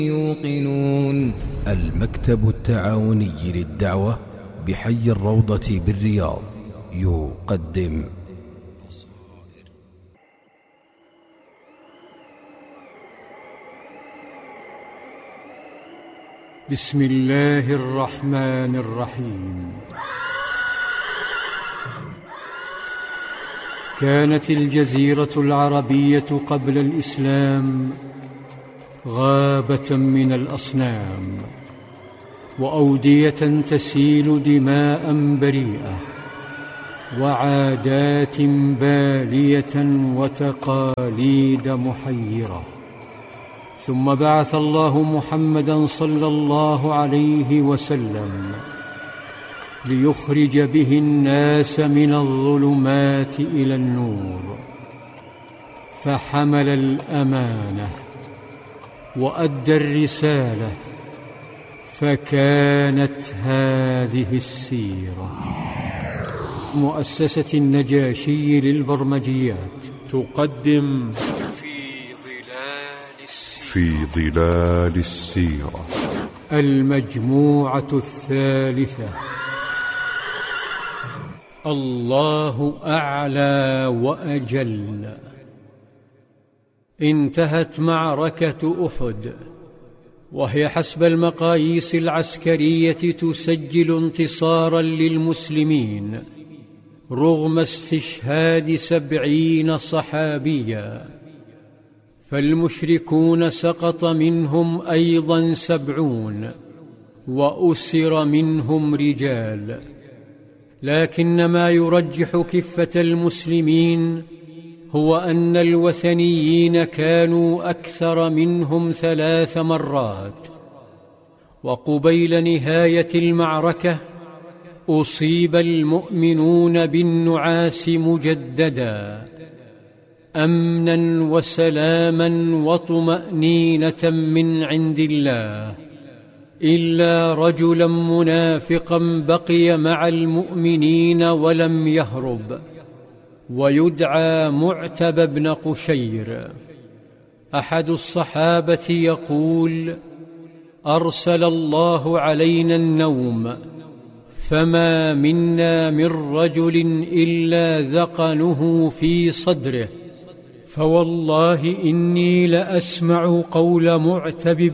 يوقنون. المكتب التعاوني للدعوة بحي الروضة بالرياض يقدم بسم الله الرحمن الرحيم. كانت الجزيرة العربية قبل الإسلام غابة من الأصنام وأودية تسيل دماء بريئة وعادات بالية وتقاليد محيرة. ثم بعث الله محمدًا صلى الله عليه وسلم ليخرج به الناس من الظلمات إلى النور، فحمل الأمانة وأدى الرسالة، فكانت هذه السيرة. مؤسسة النجاشي للبرمجيات تقدم في ظلال السيرة المجموعة الثالثة. الله أعلى وأجل. انتهت معركة أحد، وهي حسب المقاييس العسكرية تسجل انتصارا للمسلمين رغم استشهاد 70 صحابيا، فالمشركون سقط منهم أيضا 70 وأسر منهم رجال. لكن ما يرجح كفة المسلمين هو أن الوثنيين كانوا أكثر منهم 3 مرات. وقبيل نهاية المعركة أصيب المؤمنون بالنعاس مجددا، أمنا وسلاما وطمأنينة من عند الله، إلا رجلا منافقا بقي مع المؤمنين ولم يهرب، ويدعى معتب بن قشير. أحد الصحابة يقول: أرسل الله علينا النوم، فما منا من رجل إلا ذقنه في صدره، فوالله إني لأسمع قول معتب